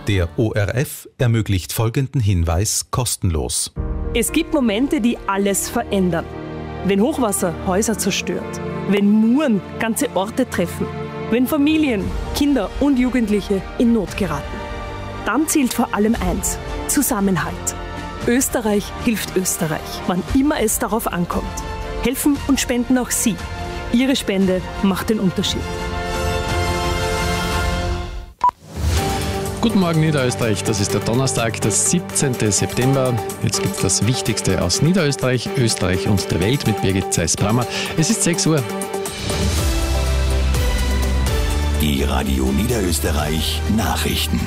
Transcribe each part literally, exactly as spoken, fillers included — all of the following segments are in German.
Der O R F ermöglicht folgenden Hinweis kostenlos. Es gibt Momente, die alles verändern. Wenn Hochwasser Häuser zerstört, wenn Muren ganze Orte treffen, wenn Familien, Kinder und Jugendliche in Not geraten. Dann zählt vor allem eins: Zusammenhalt. Österreich hilft Österreich, wann immer es darauf ankommt. Helfen und spenden auch Sie. Ihre Spende macht den Unterschied. Guten Morgen Niederösterreich, das ist der Donnerstag, der siebzehnten September. Jetzt gibt es das Wichtigste aus Niederösterreich, Österreich und der Welt mit Birgit Zeiss-Brammer. Es ist sechs Uhr. Die Radio Niederösterreich Nachrichten.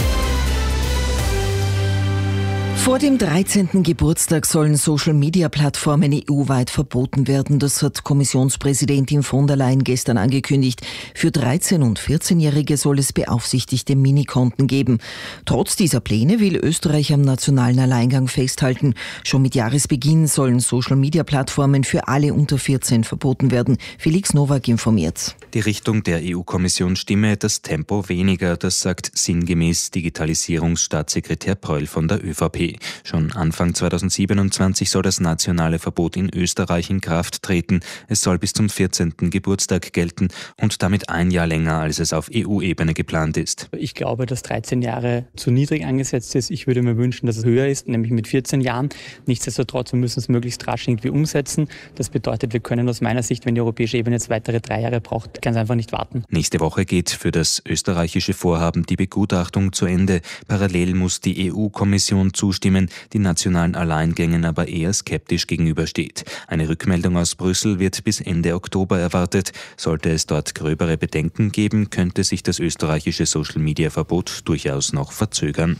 Vor dem dreizehnten Geburtstag sollen Social-Media-Plattformen E U-weit verboten werden. Das hat Kommissionspräsidentin von der Leyen gestern angekündigt. Für dreizehn- und vierzehnjährige soll es beaufsichtigte Minikonten geben. Trotz dieser Pläne will Österreich am nationalen Alleingang festhalten. Schon mit Jahresbeginn sollen Social-Media-Plattformen für alle unter vierzehn verboten werden. Felix Nowak informiert. Die Richtung der E U-Kommission stimme, das Tempo weniger, das sagt sinngemäß Digitalisierungsstaatssekretär Preul von der ÖVP. Schon Anfang zweitausendsiebenundzwanzig soll das nationale Verbot in Österreich in Kraft treten. Es soll bis zum vierzehnten Geburtstag gelten und damit ein Jahr länger, als es auf E U-Ebene geplant ist. Ich glaube, dass dreizehn Jahre zu niedrig angesetzt ist. Ich würde mir wünschen, dass es höher ist, nämlich mit vierzehn Jahren. Nichtsdestotrotz, wir müssen es möglichst rasch irgendwie umsetzen. Das bedeutet, wir können aus meiner Sicht, wenn die europäische Ebene jetzt weitere drei Jahre braucht, ganz einfach nicht warten. Nächste Woche geht für das österreichische Vorhaben die Begutachtung zu Ende. Parallel muss die E U-Kommission zustimmen, die nationalen Alleingängen aber eher skeptisch gegenübersteht. Eine Rückmeldung aus Brüssel wird bis Ende Oktober erwartet. Sollte es dort gröbere Bedenken geben, könnte sich das österreichische Social-Media-Verbot durchaus noch verzögern.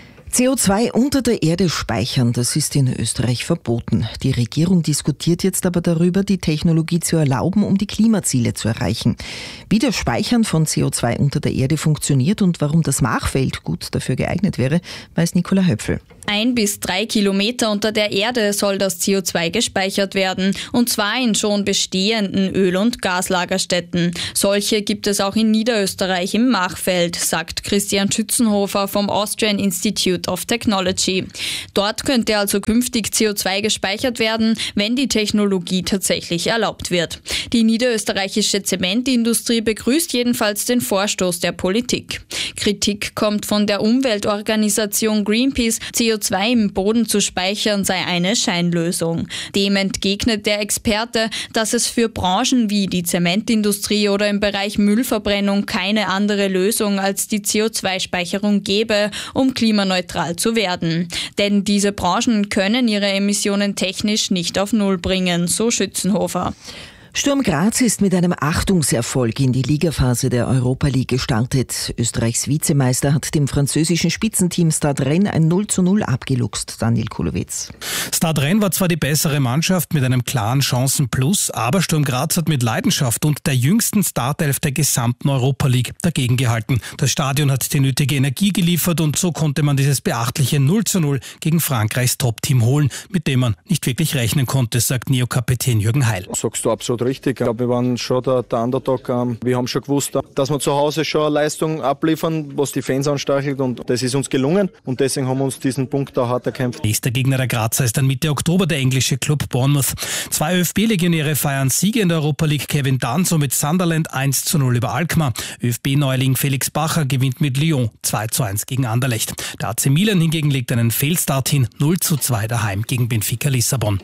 C O zwei unter der Erde speichern, das ist in Österreich verboten. Die Regierung diskutiert jetzt aber darüber, die Technologie zu erlauben, um die Klimaziele zu erreichen. Wie das Speichern von C O zwei unter der Erde funktioniert und warum das Machfeld gut dafür geeignet wäre, weiß Nicola Höpfel. Ein bis drei Kilometer unter der Erde soll das C O zwei gespeichert werden, und zwar in schon bestehenden Öl- und Gaslagerstätten. Solche gibt es auch in Niederösterreich im Machfeld, sagt Christian Schützenhofer vom Austrian Institute of Technology. Dort könnte also künftig C O zwei gespeichert werden, wenn die Technologie tatsächlich erlaubt wird. Die niederösterreichische Zementindustrie begrüßt jedenfalls den Vorstoß der Politik. Kritik kommt von der Umweltorganisation Greenpeace, C O zwei im Boden zu speichern sei eine Scheinlösung. Dem entgegnet der Experte, dass es für Branchen wie die Zementindustrie oder im Bereich Müllverbrennung keine andere Lösung als die C O zwei Speicherung gäbe, um klimaneutral zu werden. Denn diese Branchen können ihre Emissionen technisch nicht auf Null bringen, so Schützenhofer. Sturm Graz ist mit einem Achtungserfolg in die Ligaphase der Europa League gestartet. Österreichs Vizemeister hat dem französischen Spitzenteam Stade Rennes ein null zu null abgeluchst. Daniel Kulowitz. Stade Rennes war zwar die bessere Mannschaft mit einem klaren Chancenplus, aber Sturm Graz hat mit Leidenschaft und der jüngsten Startelf der gesamten Europa League dagegen gehalten. Das Stadion hat die nötige Energie geliefert und so konnte man dieses beachtliche null zu null gegen Frankreichs Top-Team holen, mit dem man nicht wirklich rechnen konnte, sagt Neo-Kapitän Jürgen Heil. Sagst du absolut richtig. Ich glaube, wir waren schon der, der Underdog. Wir haben schon gewusst, dass wir zu Hause schon eine Leistung abliefern, was die Fans anstachelt, und das ist uns gelungen und deswegen haben wir uns diesen Punkt auch hart erkämpft. Nächster Gegner der Grazer ist dann Mitte Oktober der englische Club Bournemouth. Zwei ÖFB-Legionäre feiern Siege in der Europa League. Kevin Danso mit Sunderland eins zu null über Alkmaar. ÖFB-Neuling Felix Bacher gewinnt mit Lyon zwei zu eins gegen Anderlecht. Der A C Milan hingegen legt einen Fehlstart hin, null zu zwei daheim gegen Benfica Lissabon.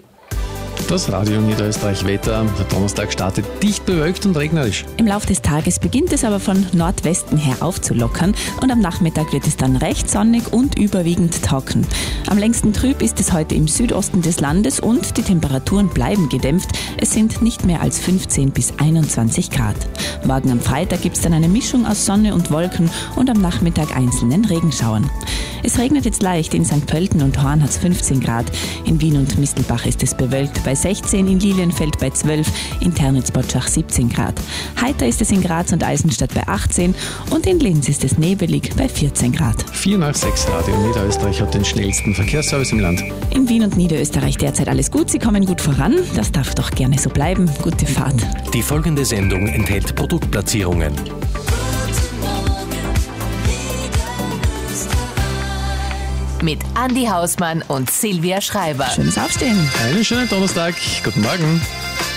Das Radio Niederösterreich Wetter. Der Donnerstag startet dicht bewölkt und regnerisch. Im Laufe des Tages beginnt es aber von Nordwesten her aufzulockern und am Nachmittag wird es dann recht sonnig und überwiegend trocken. Am längsten trüb ist es heute im Südosten des Landes und die Temperaturen bleiben gedämpft. Es sind nicht mehr als fünfzehn bis einundzwanzig Grad. Morgen am Freitag gibt es dann eine Mischung aus Sonne und Wolken und am Nachmittag einzelnen Regenschauern. Es regnet jetzt leicht, in Sankt Pölten und Horn hat es fünfzehn Grad, in Wien und Mistelbach ist es bewölkt bei sechzehn, in Lilienfeld bei zwölf, in Ternitz-Botschach siebzehn Grad. Heiter ist es in Graz und Eisenstadt bei achtzehn und in Linz ist es nebelig bei vierzehn Grad. vier nach sechs Radio Niederösterreich hat den schnellsten Verkehrsservice im Land. In Wien und Niederösterreich derzeit alles gut, Sie kommen gut voran, das darf doch gerne so bleiben. Gute Fahrt. Die folgende Sendung enthält Produktplatzierungen. mit Andi Hausmann und Silvia Schreiber. Schönes Aufstehen. Einen schönen Donnerstag. Guten Morgen.